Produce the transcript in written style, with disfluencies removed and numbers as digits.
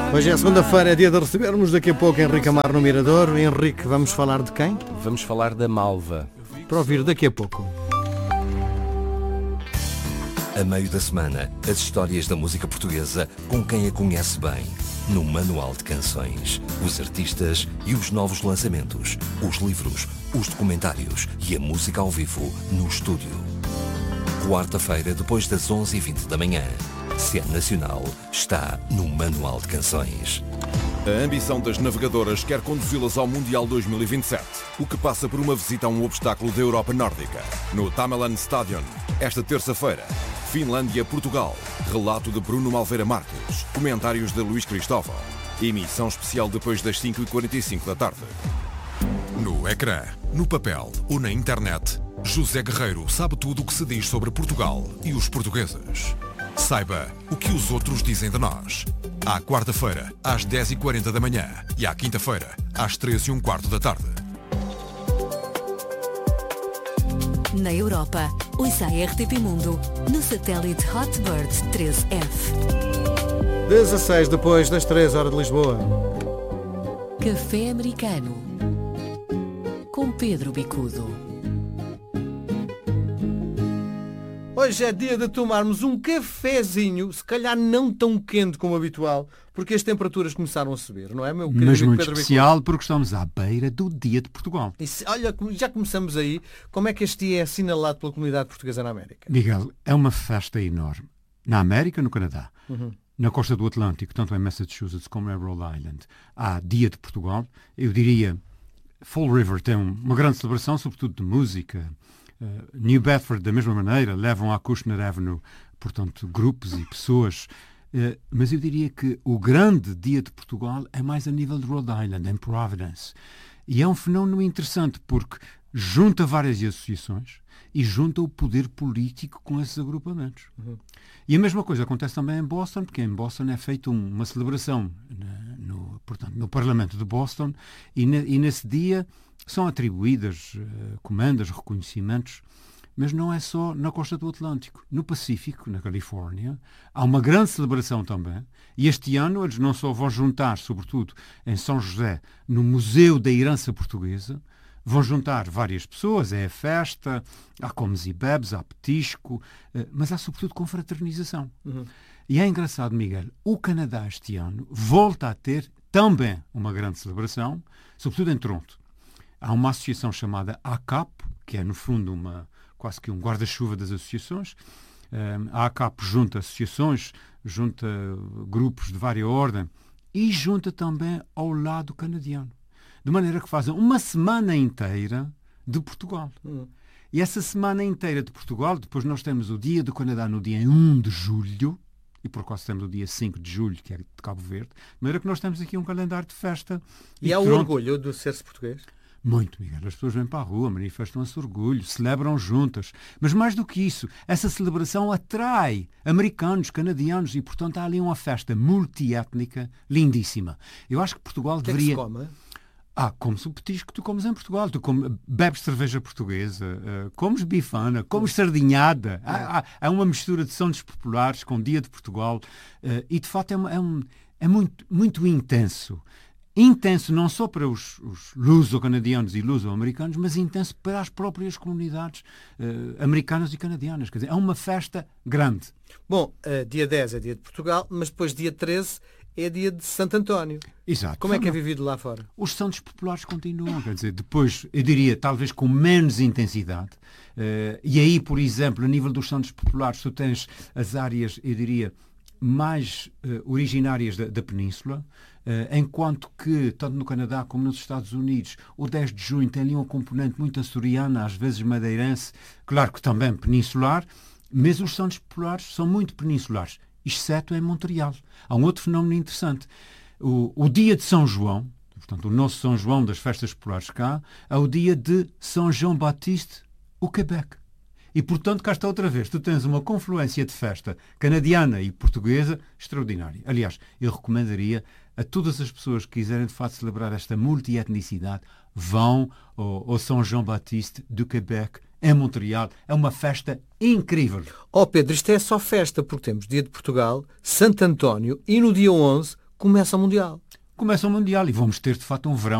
Hoje é segunda-feira, é dia de recebermos daqui a pouco Henrique Amar no Mirador. Henrique, vamos falar de quem? Vamos falar da Malva. Para ouvir daqui a pouco. A meio da semana, as histórias da música portuguesa com quem a conhece bem. No Manual de Canções, os artistas e os novos lançamentos, os livros, os documentários e a música ao vivo no estúdio. Quarta-feira, depois das 11h20 da manhã. Se é nacional, está no Manual de Canções. A ambição das navegadoras quer conduzi-las ao Mundial 2027, o que passa por uma visita a um obstáculo da Europa Nórdica. No Tamerlan Stadion, esta terça-feira, Finlândia-Portugal. Relato de Bruno Malveira Marques. Comentários de Luís Cristóvão. Emissão especial depois das 5h45 da tarde. No ecrã, no papel ou na internet, José Guerreiro sabe tudo o que se diz sobre Portugal e os portugueses. Saiba o que os outros dizem de nós. À quarta-feira, às 10h40 da manhã e à quinta-feira, às 13h15 da tarde. Na Europa, ouça a RTP Mundo no satélite Hotbird 13F. 16 depois das 3 horas de Lisboa. Café Americano com Pedro Bicudo. Hoje é dia de tomarmos um cafezinho, se calhar não tão quente como habitual, porque as temperaturas começaram a subir, não é, meu querido Mas muito Pedro especial Bicudo? porque estamos à beira do Dia de Portugal. Olha, já começamos aí. Como é que este dia é assinalado pela comunidade portuguesa na América? Miguel, é uma festa enorme. Na América, no Canadá, na costa do Atlântico, tanto em Massachusetts como em Rhode Island, há Dia de Portugal. Eu diria, Fall River tem uma grande celebração, sobretudo de música. New Bedford, da mesma maneira, levam à Kushner Avenue, portanto, grupos e pessoas. Mas eu diria que o grande Dia de Portugal é mais a nível de Rhode Island, em Providence. E é um fenómeno interessante porque junta várias associações e junta o poder político com esses agrupamentos. E a mesma coisa acontece também em Boston, porque em Boston é feita uma celebração no Parlamento de Boston e nesse dia são atribuídas comandas, reconhecimentos, mas não é só na costa do Atlântico. No Pacífico, na Califórnia, há uma grande celebração também. E este ano eles não só vão juntar, sobretudo em São José, no Museu da Herança Portuguesa, vão juntar várias pessoas, é a festa, há comes e bebes, há petisco, mas há sobretudo confraternização. E é engraçado, Miguel, o Canadá este ano volta a ter também uma grande celebração, sobretudo em Toronto. Há uma associação chamada ACAP, que é no fundo quase que um guarda-chuva das associações. A ACAP junta associações, junta grupos de várias ordem e junta também ao lado canadiano. De maneira que fazem uma semana inteira de Portugal. E essa semana inteira de Portugal, depois nós temos o Dia do Canadá no dia 1 de julho, e por acaso temos o dia 5 de julho, que é de Cabo Verde, de maneira que nós temos aqui um calendário de festa. E há o orgulho de ser-se português? Muito, Miguel. As pessoas vêm para a rua, manifestam esse orgulho, celebram juntas. Mas mais do que isso, essa celebração atrai americanos, canadianos e, portanto, há ali uma festa multiétnica lindíssima. Eu acho que Portugal deveria... O que é que se come? Come-se o petisco que tu comes em Portugal. Tu bebes cerveja portuguesa, comes bifana, comes sardinhada. Há uma mistura de santos populares com o Dia de Portugal e, de facto, é muito, muito intenso. Intenso não só para os luso-canadianos e luso-americanos, mas intenso para as próprias comunidades americanas e canadianas. Quer dizer, é uma festa grande. Bom, dia 10 é dia de Portugal, mas depois dia 13 é dia de Santo António. Exato. Como é que é vivido lá fora? Os santos populares continuam, quer dizer, depois, eu diria, talvez com menos intensidade. E aí, por exemplo, a nível dos santos populares, tu tens as áreas, eu diria, mais originárias da península, enquanto que, tanto no Canadá como nos Estados Unidos, o 10 de junho tem ali uma componente muito açoriana, às vezes madeirense, claro que também peninsular, mas os santos populares são muito peninsulares, exceto em Montreal. Há um outro fenómeno interessante. O dia de São João, portanto, o nosso São João das festas populares cá, é o dia de São João Baptiste, o Quebec. E, portanto, cá está outra vez. Tu tens uma confluência de festa canadiana e portuguesa extraordinária. Aliás, eu recomendaria a todas as pessoas que quiserem, de facto, celebrar esta multietnicidade, vão ao São João Baptiste do Quebec, em Montreal. É uma festa incrível. Pedro, isto é só festa, porque temos Dia de Portugal, Santo António e no dia 11, começa o Mundial. Começa o Mundial e vamos ter, de facto, um verão